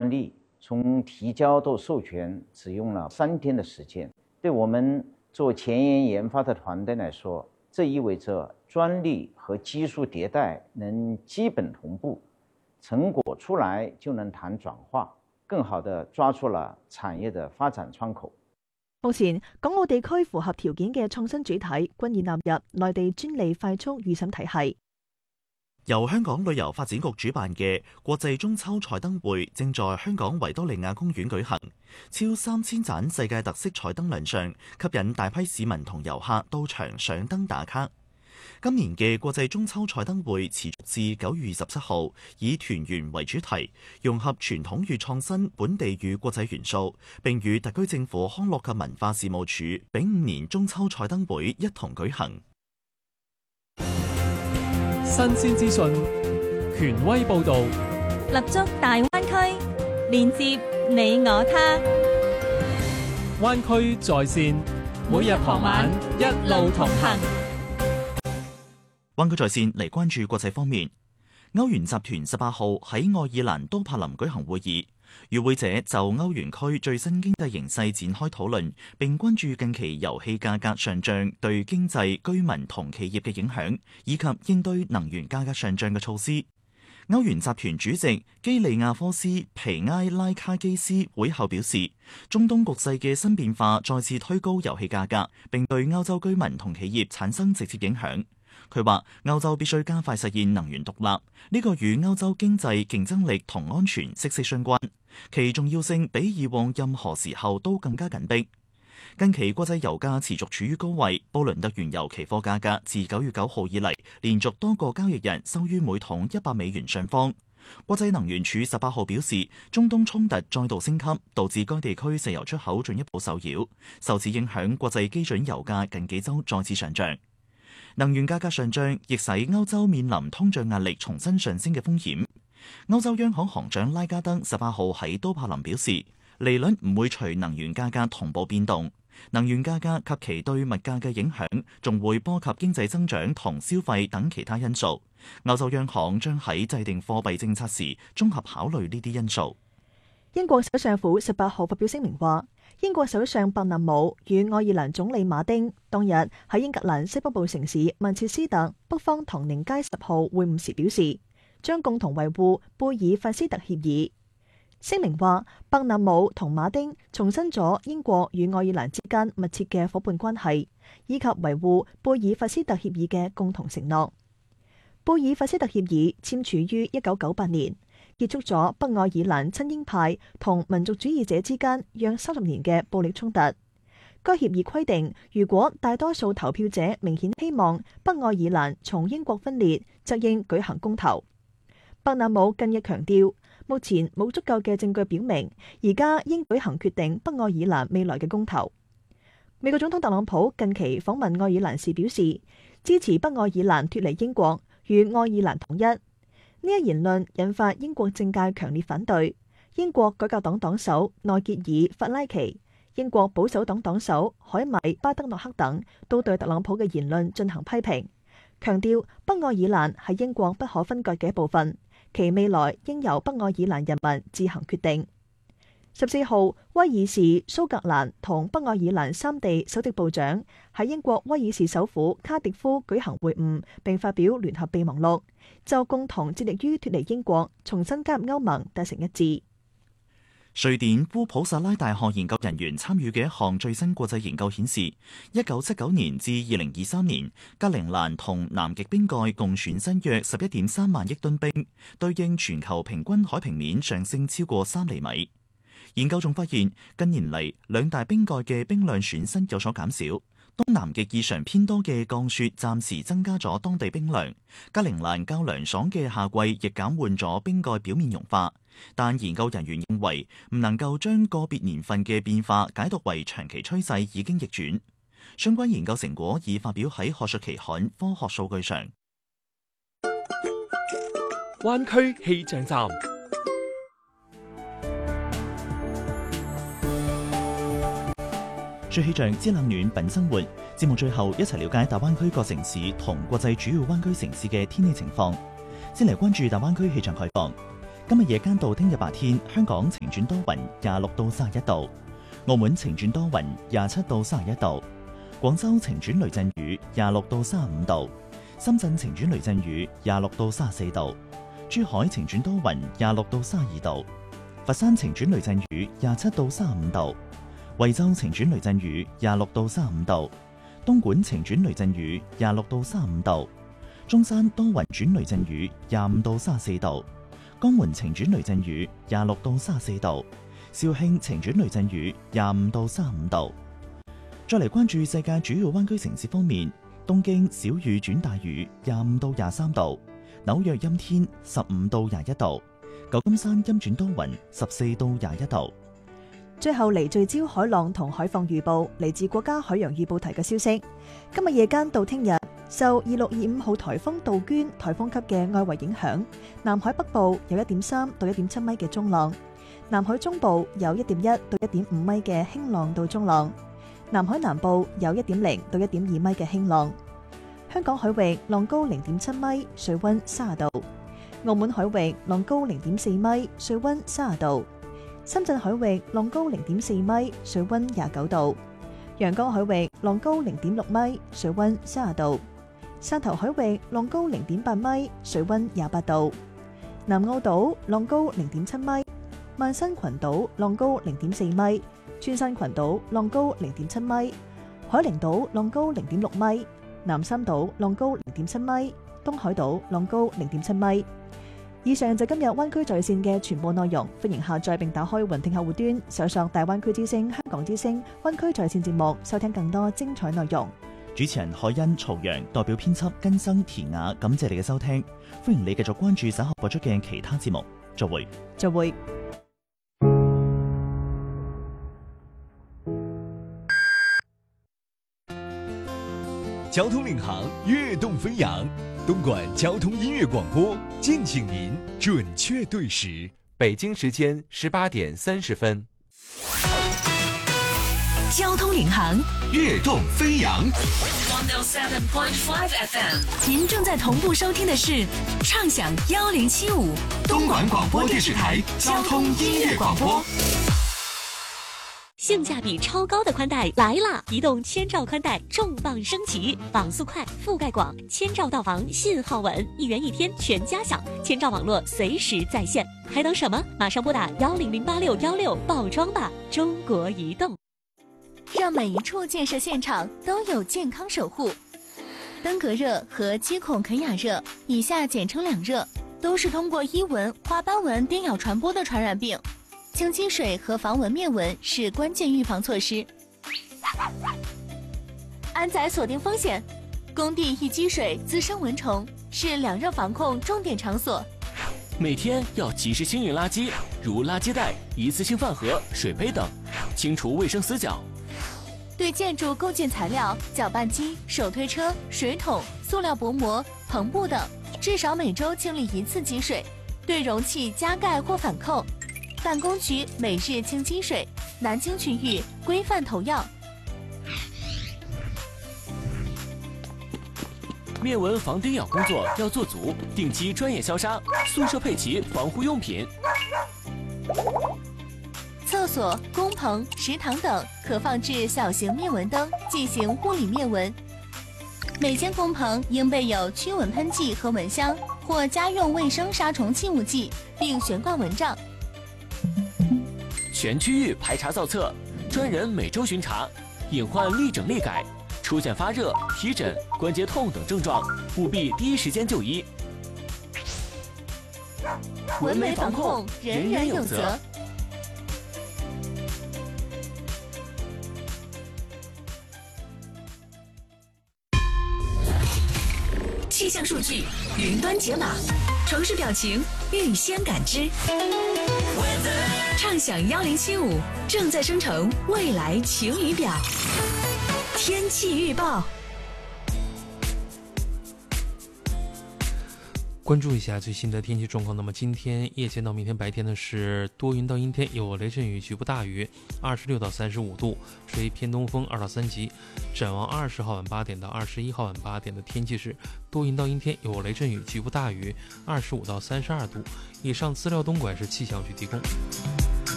专利从提交到授权只用了3天的时间。对我们做前沿研发的团队来说，这意味着专利和技术迭代能基本同步，成果出来就能談轉化，更好地抓住了產業的發展窗口。 目前，港澳地區符合條件嘅創新主體均已納入內地專利快速預審體系。 由香港旅遊發展局主辦嘅國際中秋彩燈會正在香港維多利亞公園舉行，超3000盞世界特色彩燈亮相，吸引大批市民同遊客到場上燈打卡。今年嘅國際中秋彩燈會持續至9月27號，以團圓為主題，融合傳統與創新、本地與國際元素，並與特區政府康樂及文化事務署丙午年中秋彩燈會一同舉行。 新鮮資訊，權威報導， 立足大灣區，連接你我他。 灣區在線，每日傍晚一路同行。 灣區在線嚟關注國際方面，歐元集團18號喺愛爾蘭都柏林舉行會議，與會者就歐元區最新經濟形勢展開討論，並關注近期油氣價格上漲對經濟、居民同企業嘅影響，以及應對能源價格上漲嘅措施。歐元集團主席基利亞科斯皮埃拉卡基斯會後表示，中東局勢嘅新變化再次推高油氣價格，並對歐洲居民同企業產生直接影響。佢話歐洲必須加快實現能源獨立，呢個與歐洲經濟競爭力同安全息息相關，其重要性比以往任何時候都更加緊迫。近期國際油價持續處於高位，布倫特原油期貨價格自9月9號以嚟連續多個交易日收於每桶$100上方。國際能源署18號表示，中東衝突再度升級，導致該地區石油出口進一步受擾，受此影響，國際基準油價近幾週再次上漲。能源價格上漲亦使歐洲面臨通脹壓力重新上升嘅風險。歐洲央行行長拉加德18號喺都柏林表示，利率唔會隨能源價格同步變動，能源價格及其對物價嘅影響仲會波及經濟增長同消費等其他因素。歐洲央行將喺制定貨幣政策時綜合考慮呢啲因素。 英國首相府18號發表聲明話，英國首相伯南姆與愛爾蘭總理馬丁當日喺英格蘭西北部城市曼徹斯特北方唐寧街10號會晤時表示，將共同維護貝爾法斯特協議。聲明話，伯南姆同馬丁重申咗英國與愛爾蘭之間密切嘅伙伴關係，以及維護貝爾法斯特協議嘅共同承諾。貝爾法斯特協議簽署於1998年。結束咗北愛爾蘭親英派同民族主義者之間約30年嘅暴力衝突。該協議規定，如果大多數投票者明顯希望北愛爾蘭從英國分裂，則應舉行公投。伯南姆近日強調，目前冇足夠嘅證據表明而家應舉行決定北愛爾蘭未來嘅公投。美國總統特朗普近期訪問愛爾蘭時表示，支持北愛爾蘭脫離英國，與愛爾蘭統一。呢一言論引發英國政界強烈反對，英國改革黨黨首內傑爾·法拉奇、英國保守黨黨首海米·巴德諾克等都對特朗普嘅言論進行批評，強調北愛爾蘭係英國不可分割嘅一部分，其未來應由北愛爾蘭人民自行決定。14號，威爾士、蘇格蘭同北愛爾蘭三地首席部長喺英國威爾士首府卡迪夫舉行會晤，並發表聯合備忘錄，就共同致力於脫離英國、重新加入歐盟達成一致。 瑞典烏普薩拉大學研究人員參與嘅一項最新國際研究顯示，1979年至2023年，格陵蘭同南極冰蓋共損失約11.3萬億噸冰，對應全球平均海平面上升超過3厘米。研究仲發現，近年嚟兩大冰蓋嘅冰量損失有所減少，東南極異常偏多嘅降雪暫時增加咗當地冰量，格陵蘭較涼爽嘅夏季亦減緩咗冰蓋表面融化。但研究人員認為唔能夠將個別年份嘅變化解讀為長期趨勢已經逆轉。相關研究成果已發表喺學術期刊《科學數據》上。 灣區氣象站。 說氣象知冷暖品生活，節目最後一齊了解大灣區各城市同國際主要灣區城市嘅天氣情況。先嚟關注大灣區氣象概況。 今日夜間到聽日白天，香港晴轉多雲，26到31度；澳門晴轉多雲，27到31度；廣州晴轉雷陣雨，26到35度；深圳晴轉雷陣雨，26到34度；珠海晴轉多雲，26到32度；佛山晴轉雷陣雨，27到35度；惠州晴轉雷陣雨，26到35度；東莞晴轉雷陣雨，26到35度；中山多雲轉雷陣雨，25到34度；江門晴轉雷陣雨，26到34度；肇慶晴轉雷陣雨，25到35度。再嚟關注世界主要灣區城市方面，東京小雨轉大雨，25到23度；紐約陰天，15到21度；舊金山陰轉多雲，14到21度。 最後嚟聚焦海浪同海況預報，嚟自國家海洋預報台嘅消息。今日夜間到聽日，受2625號颱風杜鵑颱風級嘅外圍影響，南海北部有 1.3 到 1.7 米嘅中浪，南海中部有 1.1 到 1.5 米嘅輕浪到中浪，南海南部有 1.0 到 1.2 米嘅輕浪。香港海域浪高 0.7 米，水溫30度；澳門海域浪高 0.4 米，水溫30度；深圳海域浪高 0.4 米，水溫29度；陽江海域浪高 0.6 米，水溫30度；汕頭海域浪高 0.8 米，水溫28度；南澳島浪高 0.7 米，萬新群島浪高 0.4 米，川山群島浪高 0.7 米，海陵島浪高 0.6 米，南三島浪高 0.7 米，東海島浪高 0.7 米。以上就今日灣區在線嘅全部內容，歡迎下載並打開雲聽客戶端，搜索大灣區之聲、香港之聲、灣區在線節目，收聽更多精彩內容。 主持人海欣、曹陽代表編輯根生、田雅，感謝你嘅收聽，歡迎你繼續關注稍後播出嘅其他節目，再會。 再會。 交通領航，躍動飛揚，東莞交通音樂廣播，敬請您準確對時。 北京時間18點30分。 交通領航， 躍動飛揚。 107.5 FM， 您正在同步收聽的是暢享1075 東莞廣播電視台交通音樂廣播。 性價比超高的寬帶來啦！移動千兆寬帶重磅升級，網速快，覆蓋廣，千兆到防，信號穩，1元1天全家享，千兆網絡隨時在線，還等什麼？馬上撥打1008616報裝吧！中國移動， 讓每一處建設現場都有健康守護。登革熱和肌孔肯亞熱，以下簡稱兩熱，都是通過伊蚊、花斑蚊叮咬傳播的傳染病。清積水和防蚊滅蚊是關鍵預防措施。安仔鎖定風險，工地易積水滋生蚊蟲，是兩熱防控重點場所。 每天要及時清運垃圾，如垃圾袋、一次性飯盒、水杯等，清除衛生死角。 對建築構建材料、攪拌機、手推車、水桶、塑料薄膜、篷布等，至少每周清理1次積水。對容器加蓋或反扣。辦公區每日清積水，南京區域規範投藥。 滅蚊防叮咬工作要做足，定期專業消殺，宿舍配齊防護用品。 廁所、工棚、食堂等可放置小型滅蚊燈進行物理滅蚊。每間工棚應備有驅蚊噴劑和蚊香，或家用衛生殺蟲氣霧劑，並懸掛蚊帳。 全區域排查造冊，專人每周巡查，隱患立整立改，出現發熱、皮疹、關節痛等症狀，務必第一時間就醫。 蚊媒防控，人人有責。 氣象數據雲端解碼，城市表情預先感知。暢享1075正在生成未來晴雨表。天氣預報。 关注一下最新的天气状况。那么今天夜间到明天白天呢是多云到阴天，有雷阵雨，局部大雨，26到35度，吹偏东风2到3级。展望20号晚8点到21号晚8点的天气是多云到阴天，有雷阵雨，局部大雨，25到32度。以上资料东莞市气象局提供。